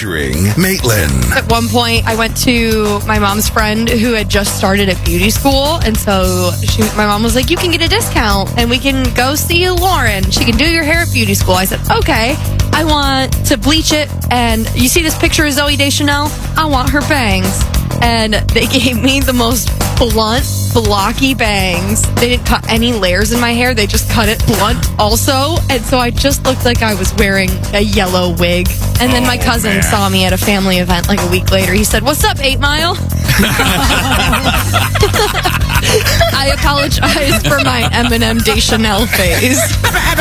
featuring Maitland. At one point, I went to my mom's friend who had just started at beauty school. And so my mom was like, you can get a discount and we can go see Lauren. She can do your hair at beauty school. I said, okay. I want to bleach it. And you see this picture of Zooey Deschanel? I want her bangs. And they gave me the most blunt, blocky bangs. They didn't cut any layers in my hair. They just cut it blunt also. And so I just looked like I was wearing a yellow wig. And then my cousin saw me at a family event like a week later. He said, what's up, 8 Mile? I apologize for my Eminem Deschanel phase.